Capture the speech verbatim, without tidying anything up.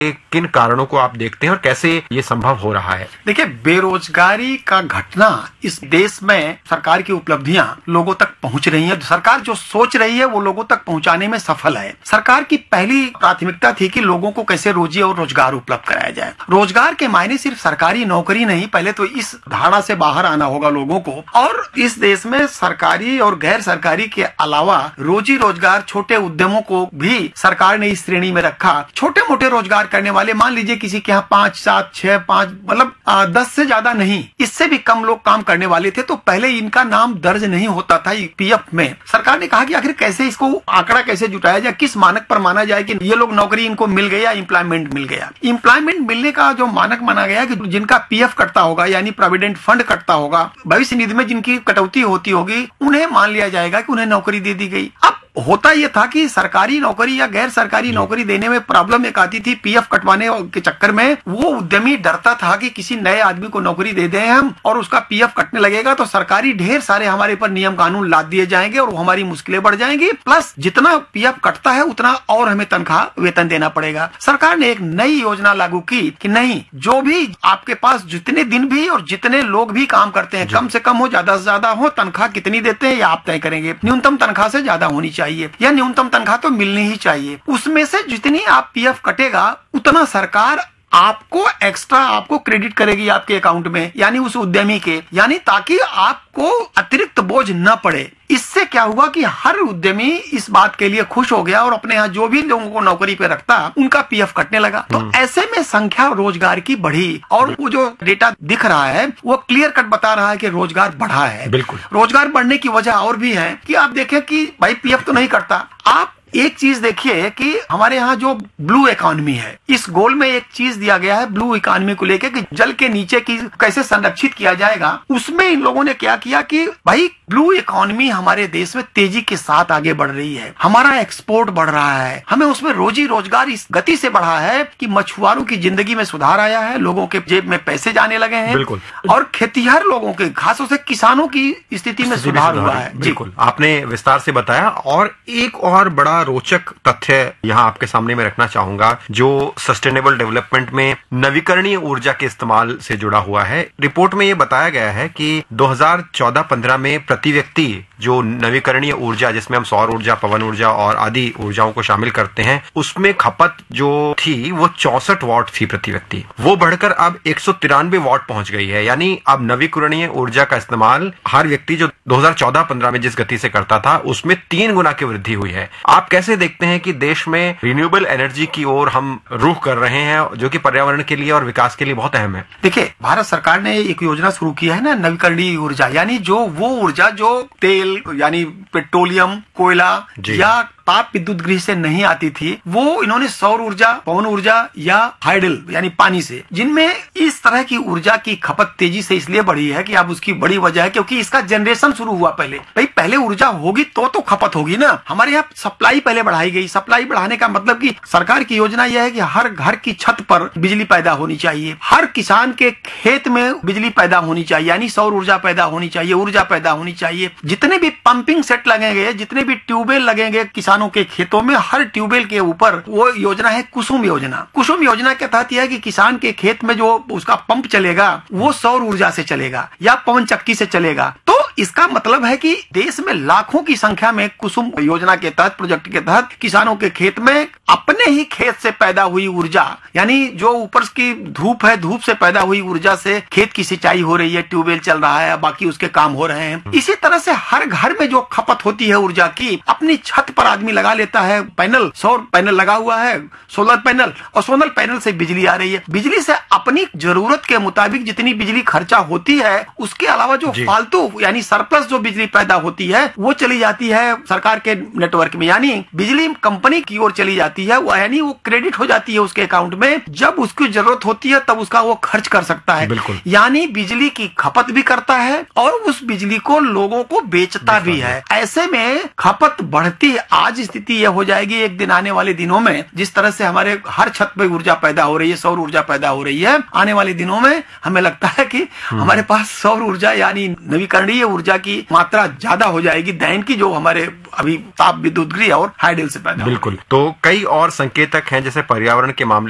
किन कारणों को आप देखते हैं और कैसे ये संभव हो रहा है? देखिए, बेरोजगारी का घटना इस देश में सरकार की उपलब्धियां लोगों तक पहुंच रही हैं। सरकार जो सोच रही है वो लोगों तक पहुंचाने में सफल है। सरकार की पहली प्राथमिकता थी कि लोगों को कैसे रोजी और रोजगार उपलब्ध कराया जाए। रोजगार के मायने सिर्फ सरकारी नौकरी नहीं, पहले तो इस धारणा से बाहर आना होगा लोगों को। और इस देश में सरकारी और गैर सरकारी के अलावा रोजी रोजगार, छोटे उद्यमों को भी सरकार ने इस श्रेणी में रखा। छोटे मोटे रोजगार करने वाले, मान लीजिए किसी के यहाँ पांच सात छह पांच मतलब आ, दस से ज्यादा नहीं, इससे भी कम लोग काम करने वाले थे, तो पहले इनका नाम दर्ज नहीं होता था पीएफ में। सरकार ने कहा कि आखिर कैसे इसको आंकड़ा कैसे जुटाया जाए, किस मानक पर माना जाए कि ये लोग नौकरी इनको मिल गया, एम्प्लॉयमेंट मिल गया। एम्प्लॉयमेंट मिलने का जो मानक माना गया कि जिनका पीएफ कटता होगा यानी प्रोविडेंट फंड कटता होगा, भविष्य निधि में जिनकी कटौती होती होगी, उन्हें मान लिया जाएगा कि उन्हें नौकरी दे दी गई। अब होता यह था कि सरकारी नौकरी या गैर सरकारी नौकरी देने में प्रॉब्लम एक आती थी, पीएफ कटवाने के चक्कर में वो उद्यमी डरता था कि किसी नए आदमी को नौकरी दे दें हम और उसका पीएफ कटने लगेगा तो सरकारी ढेर सारे हमारे पर नियम कानून लाद दिए जाएंगे और हमारी मुश्किलें बढ़ जाएंगी, प्लस जितना पीएफ कटता है उतना और हमें तनख्वाह वेतन देना पड़ेगा। सरकार ने एक नई योजना लागू की कि नहीं, जो भी आपके पास जितने दिन भी और जितने लोग भी काम करते हैं, कम से कम हो ज्यादा से ज्यादा हो, तनख्वाह कितनी देते हैं या आप तय करेंगे। न्यूनतम तनख्वाह से ज्यादा होनी चाहिए या न्यूनतम तनख्वाह तो मिलनी ही चाहिए। उसमें से जितनी आप पीएफ कटेगा उतना सरकार आपको एक्स्ट्रा आपको क्रेडिट करेगी आपके अकाउंट में, यानी उस उद्यमी के, यानी ताकि आपको अतिरिक्त बोझ न पड़े। इससे क्या हुआ कि हर उद्यमी इस बात के लिए खुश हो गया और अपने यहाँ जो भी लोगों को नौकरी पे रखता उनका पीएफ कटने लगा। तो ऐसे में संख्या रोजगार की बढ़ी और वो जो डेटा दिख रहा है वो क्लियर कट बता रहा है कि रोजगार बढ़ा है। बिल्कुल, रोजगार बढ़ने की वजह और भी है कि आप देखें कि भाई पीएफ तो नहीं कटता, आप एक चीज देखिए कि हमारे यहाँ जो ब्लू इकोनॉमी है, इस गोल में एक चीज दिया गया है ब्लू इकोनॉमी को लेकर कि जल के नीचे की कैसे संरक्षित किया जाएगा। उसमें इन लोगों ने क्या किया कि भाई ब्लू इकोनॉमी हमारे देश में तेजी के साथ आगे बढ़ रही है, हमारा एक्सपोर्ट बढ़ रहा है, हमें उसमें रोजी रोजगार इस गति से बढ़ा है कि मछुआरों की जिंदगी में सुधार आया है, लोगों के जेब में पैसे जाने लगे हैं। बिल्कुल, और खेतीहर लोगों के, खासों से किसानों की स्थिति में सुधार हुआ है। बिल्कुल, आपने विस्तार से बताया। और एक और बड़ा रोचक तथ्य यहाँ आपके सामने में रखना चाहूंगा जो सस्टेनेबल डेवलपमेंट में नवीकरणीय ऊर्जा के इस्तेमाल से जुड़ा हुआ है। रिपोर्ट में ये बताया गया है कि दो हज़ार चौदह पंद्रह में प्रति व्यक्ति जो नवीकरणीय ऊर्जा, जिसमें हम सौर ऊर्जा, पवन ऊर्जा और आदि ऊर्जाओं को शामिल करते हैं, उसमें खपत जो थी वो चौसठ वॉट थी प्रति व्यक्ति। वो बढ़कर अब एक सौ तिरानवे वॉट पहुंच गई है। यानी अब नवीकरणीय ऊर्जा का इस्तेमाल हर व्यक्ति जो दो हज़ार चौदह पंद्रह में जिस गति से करता था उसमें तीन गुना की वृद्धि हुई है। आप कैसे देखते हैं कि देश में रिन्यूएबल एनर्जी की ओर हम रुख कर रहे हैं जो कि पर्यावरण के लिए और विकास के लिए बहुत अहम है? देखिए, भारत सरकार ने एक योजना शुरू की है ना, नवीकरणीय ऊर्जा, यानी जो वो ऊर्जा जो तेल यानी पेट्रोलियम, कोयला या ताप विद्युत गृह से नहीं आती थी, वो इन्होंने सौर ऊर्जा, पवन ऊर्जा या हाइडल यानी पानी से, जिनमें इस तरह की ऊर्जा की खपत तेजी से इसलिए बढ़ी है कि अब उसकी बड़ी वजह है क्योंकि इसका जनरेशन शुरू हुआ पहले। भाई पहले ऊर्जा होगी तो तो खपत होगी ना। हमारे यहाँ सप्लाई पहले बढ़ाई गई। सप्लाई बढ़ाने का मतलब कि सरकार की योजना यह है कि हर घर की छत पर बिजली पैदा होनी चाहिए, हर किसान के खेत में बिजली पैदा होनी चाहिए, यानी सौर ऊर्जा पैदा होनी चाहिए, ऊर्जा पैदा होनी चाहिए। जितने भी पंपिंग सेट लगेंगे, जितने भी ट्यूबवेल लगेंगे किसानों के खेतों में, हर ट्यूबवेल के ऊपर वो योजना है कुसुम योजना। कुसुम योजना के तहत यह है कि किसान के खेत में जो उसका पंप चलेगा वो सौर ऊर्जा से चलेगा या पवन चक्की से चलेगा। तो इसका मतलब है कि देश में लाखों की संख्या में कुसुम योजना के तहत, प्रोजेक्ट के तहत किसानों के खेत में अपने ही खेत से पैदा हुई ऊर्जा, यानी जो ऊपर की धूप है, धूप से पैदा हुई ऊर्जा से खेत की सिंचाई हो रही है, ट्यूबवेल चल रहा है, बाकी उसके काम हो रहे हैं। इसी तरह से हर घर में जो खपत होती है ऊर्जा की, अपनी छत पर आदमी लगा लेता है पैनल, सौर पैनल लगा हुआ है, सोलर पैनल, और सोलर पैनल से बिजली आ रही है। बिजली से अपनी जरूरत के मुताबिक जितनी बिजली खर्चा होती है उसके अलावा जो फालतू यानी सरप्लस जो बिजली पैदा होती है वो चली जाती है सरकार के नेटवर्क में, यानी बिजली कंपनी की ओर चली जाती है, वो यानी वो क्रेडिट हो जाती है उसके अकाउंट में। जब उसकी जरूरत होती है तब उसका वो खर्च कर सकता है, यानी बिजली की खपत भी करता है और उस बिजली को लोगों को बेचता भी है। ऐसे में खपत बढ़ती, आज स्थिति यह हो जाएगी एक दिन आने वाले दिनों में, जिस तरह से हमारे हर छत पे ऊर्जा पैदा हो रही है, सौर ऊर्जा पैदा हो रही है, आने वाले दिनों में हमें लगता है कि हमारे पास सौर ऊर्जा यानी नवीकरणीय ऊर्जा की मात्रा ज्यादा हो जाएगी दैन की जो हमारे अभी ताप विद्युत गृह और हाइडल से पैदा। बिल्कुल। तो कई और संकेतक हैं जैसे पर्यावरण के मामले